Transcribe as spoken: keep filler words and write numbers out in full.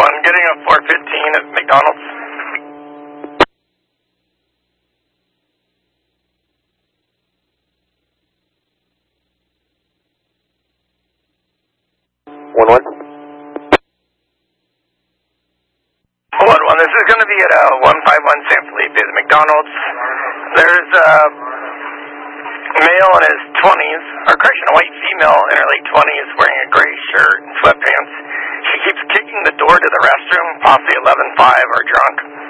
one, getting a four fifteen at McDonald's. One one. One one. This is going to be at uh, one five one San Felipe at McDonald's. There's a male in his twenties, or correction, a white female in her late twenties wearing a gray shirt and sweatpants. She keeps kicking the door to the restroom, possibly eleven five or drunk.